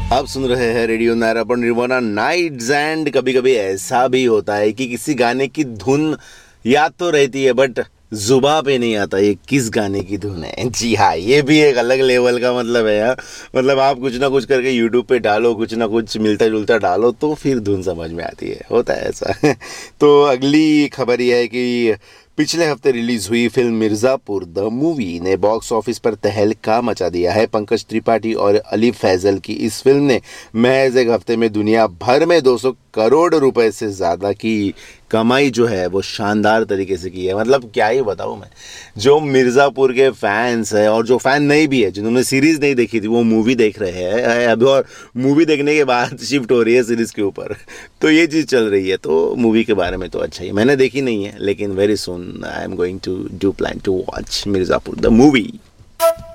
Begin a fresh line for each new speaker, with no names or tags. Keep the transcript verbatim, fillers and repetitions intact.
आप सुन रहे हैं रेडियो नायरापन निर्वाणा नाइट्स। एंड कभी कभी ऐसा भी होता है कि किसी गाने की धुन याद तो रहती है बट जुबा पे नहीं आता ये किस गाने की धुन है। जी हाँ, ये भी एक अलग लेवल का मतलब है यार। मतलब आप कुछ ना कुछ करके यूट्यूब पे डालो, कुछ ना कुछ मिलता जुलता डालो तो फिर धुन समझ में आती है, होता है ऐसा। तो अगली खबर यह है कि पिछले हफ्ते रिलीज हुई फिल्म मिर्जापुर द मूवी ने बॉक्स ऑफिस पर तहलका मचा दिया है। पंकज त्रिपाठी और अली फैजल की इस फिल्म ने महज एक हफ्ते में दुनिया भर में दो सौ करोड़ रुपए से ज़्यादा की कमाई जो है वो शानदार तरीके से की है। मतलब क्या ही बताऊँ मैं, जो मिर्ज़ापुर के फैंस हैं और जो फैन नहीं भी है, जिन्होंने सीरीज़ नहीं देखी थी, वो मूवी देख रहे हैं अभी और मूवी देखने के बाद शिफ्ट हो रही है सीरीज़ के ऊपर। तो ये चीज़ चल रही है। तो मूवी के बारे में तो अच्छा ही, मैंने देखी नहीं है लेकिन very soon I am going to do plan to watch Mirzapur the movie.